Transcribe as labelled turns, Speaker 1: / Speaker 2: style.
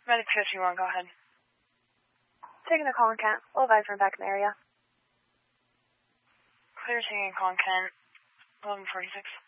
Speaker 1: Medic 51, go ahead.
Speaker 2: Taking a call in Kent. All guys are back in the area.
Speaker 1: Clear taking a call in Kent. 1146.